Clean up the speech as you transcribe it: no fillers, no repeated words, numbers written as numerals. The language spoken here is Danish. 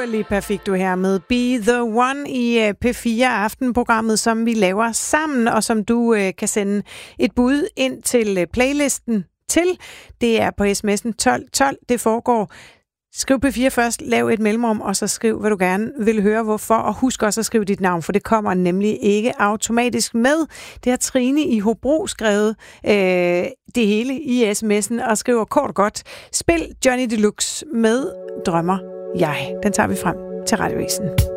naturlig perfekt, du her med Be The One i P4 Aftenprogrammet, som vi laver sammen, og som du kan sende et bud ind til playlisten til. Det er på sms'en 1212, det foregår. Skriv P4 først, lav et mellemrum, og så skriv, hvad du gerne vil høre, hvorfor. Og husk også at skrive dit navn, for det kommer nemlig ikke automatisk med. Det har Trine i Hobro skrevet det hele i sms'en, og skriver kort og godt: spil Johnny Deluxe med Drømmer jeg. Den tager vi frem til Radioavisen.